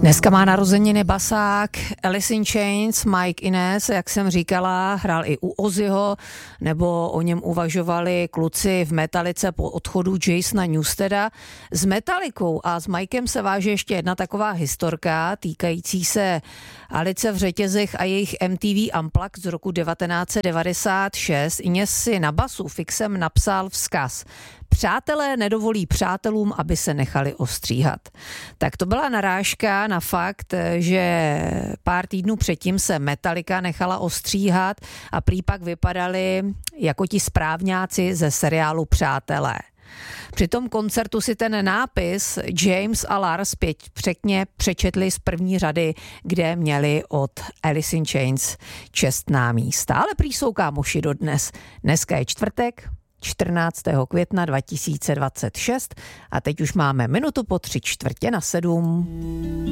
Dneska má narozeniny basák Alice in Chains, Mike Inez, jak jsem říkala, hrál i u Ozzyho, nebo o něm uvažovali kluci v Metalice po odchodu Jasona Newsteda. S Metalikou a s Mikem se váže ještě jedna taková historka týkající se Alice v řetězech a jejich MTV Unplugged z roku 1996. Inez si na basu fixem napsal vzkaz: Přátelé nedovolí přátelům, aby se nechali ostříhat. Tak to byla narážka na fakt, že pár týdnů předtím se Metallica nechala ostříhat a prý pak vypadali jako ti správňáci ze seriálu Přátelé. Při tom koncertu si ten nápis James a Lars pěkně přečetli z první řady, kde měli od Alice in Chains čestná místa. Ale prý jsou kámoši dodnes. Dneska je čtvrtek, 14. května 2026 a teď už máme minutu po 6:45.